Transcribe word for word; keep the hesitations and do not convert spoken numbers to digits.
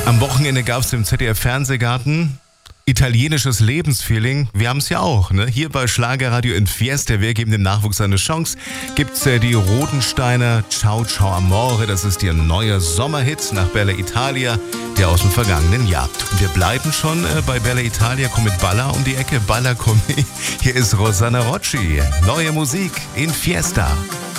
Am Wochenende gab es im Z D F-Fernsehgarten italienisches Lebensfeeling. Wir haben es ja auch, ne? Hier bei Schlagerradio in Fiesta. Wir geben dem Nachwuchs eine Chance. Gibt's äh, die Rodensteiner Ciao Ciao Amore. Das ist ihr neuer Sommerhit nach Bella Italia, der aus dem vergangenen Jahr. Und wir bleiben schon äh, bei Bella Italia. Komm mit Balla um die Ecke. Balla, komm. Hier ist Rosanna Rocci. Neue Musik in Fiesta.